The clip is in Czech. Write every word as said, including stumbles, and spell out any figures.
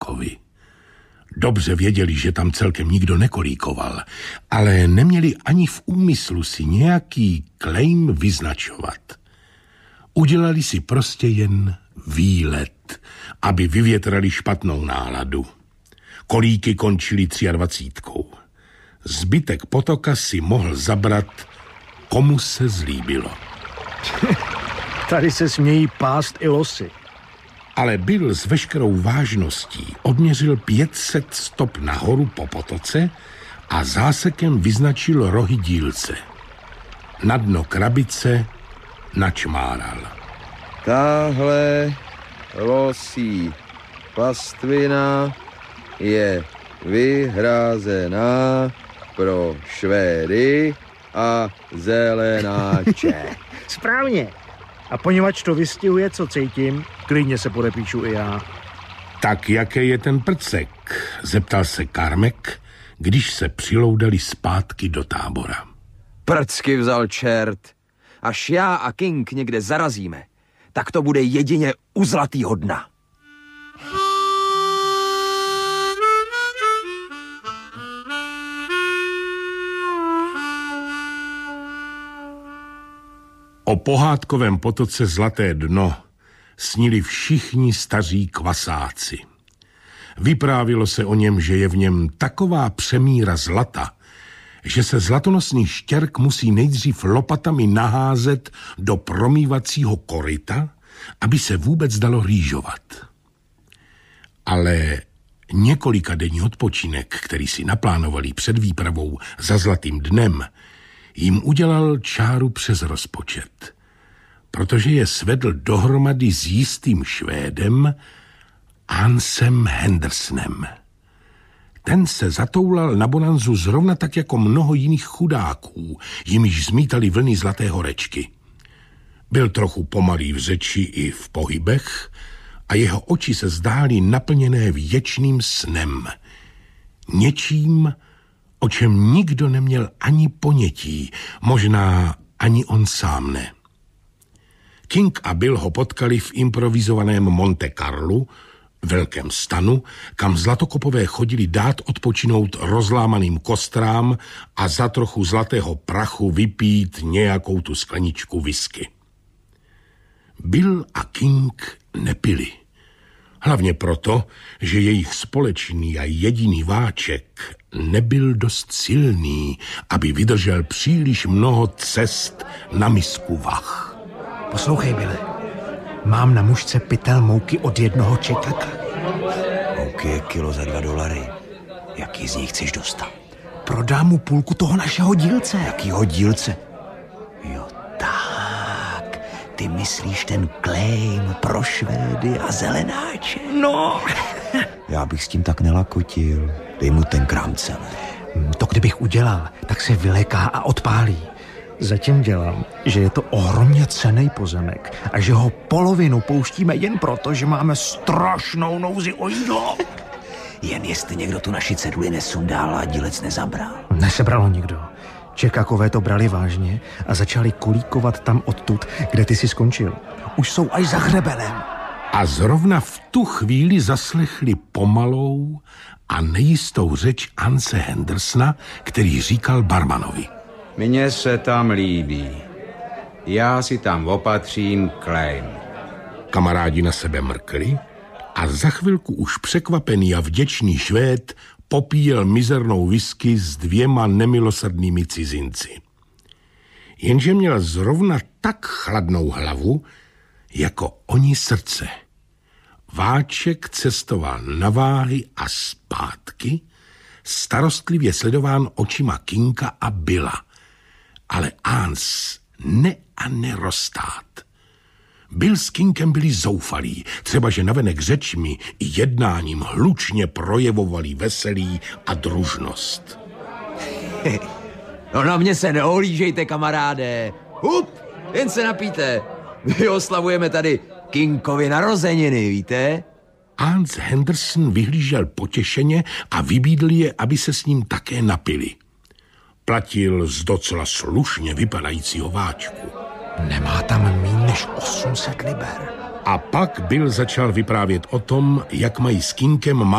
Kinkovi. Dobře věděli, že tam celkem nikdo nekolíkoval, ale neměli ani v úmyslu si nějaký claim vyznačovat. Udělali si prostě jen výlet, aby vyvětrali špatnou náladu. Kolíky končily dvacítkou. Zbytek potoka si mohl zabrat, komu se zlíbilo. Tady se smějí pást i losy. Ale Bill s veškerou vážností odměřil pět set stop nahoru po potoce a zásekem vyznačil rohy dílce. Na dno krabice načmáral. Tahle losí pastvina je vyhrázená pro Švédy a zelenáče. Správně. A poněvadž to vystihuje, co cítím, klidně se podepíšu i já. Tak jaký je ten prcek? Zeptal se Karmek, když se přiloudali zpátky do tábora. Prcky vzal čert. Až já a King někde zarazíme, tak to bude jedině u zlatýho dna. O pohádkovém potoce Zlaté dno snili všichni staří kvasáci. Vyprávilo se o něm, že je v něm taková přemíra zlata, že se zlatonosný štěrk musí nejdřív lopatami naházet do promývacího koryta, aby se vůbec dalo rýžovat. Ale několika denní odpočinek, který si naplánovali před výpravou za Zlatým dnem, jim udělal čáru přes rozpočet, protože je svedl dohromady s jistým Švédem Ansem Hendersonem. Ten se zatoulal na bonanzu zrovna tak jako mnoho jiných chudáků, jimiž zmítali vlny zlaté horečky. Byl trochu pomalý v řeči i v pohybech a jeho oči se zdály naplněné věčným snem. Něčím, o čem nikdo neměl ani ponětí, možná ani on sám ne. King a Bill ho potkali v improvizovaném Monte Carlu, velkém stanu, kam zlatokopové chodili dát odpočinout rozlámaným kostrám a za trochu zlatého prachu vypít nějakou tu skleničku whisky. Bill a King nepili. Hlavně proto, že jejich společný a jediný váček nebyl dost silný, aby vydržel příliš mnoho cest na misku vah. Poslouchej, Bille. Mám na mužce pytel mouky od jednoho čekaka. Mouky je kilo za dva dolary. Jaký z nich chceš dostat? Prodám mu půlku toho našeho dílce. Jakýho dílce? Jo, tak. Ty myslíš ten claim pro Švédy a zelenáče? No. Já bych s tím tak nelakotil. Dej mu ten krám celé. To kdybych udělal, tak se vyléká a odpálí. Zatím dělám, že je to ohromně cenný pozemek a že ho polovinu pouštíme jen proto, že máme strašnou nouzi o jídlo. Jen jestli někdo tu naši ceduli nesundál a dílec nezabral. Nesebralo nikdo. Čekakové to brali vážně a začali kulíkovat tam odtud, kde ty si skončil. Už jsou až za hřebenem. A zrovna v tu chvíli zaslechli pomalou a nejistou řeč Anse Hendersona, který říkal barmanovi. Mně se tam líbí. Já si tam opatřím claim. Kamarádi na sebe mrkli a za chvilku už překvapený a vděčný Švéd popíjel mizernou whisky s dvěma nemilosrdnými cizinci. Jenže měl zrovna tak chladnou hlavu, jako oni srdce. Váček cestoval na váhy a zpátky, starostlivě sledován očima Kinka a Billa. Ale Ans ne a neroztát. Bill s Kinkem byli zoufalí, třeba že navenek řečmi i jednáním hlučně projevovali veselí a družnost. No na mě se neohlížejte, kamaráde. Hup, jen se napijte. My oslavujeme tady Kinkovi narozeniny, víte? Ans Henderson vyhlížel potěšeně a vybídl je, aby se s ním také napili. Platil z docela slušně vypadajícího váčku. Nemá tam míň než osm set liber. A pak Bill začal vyprávět o tom, jak mají s Kinkem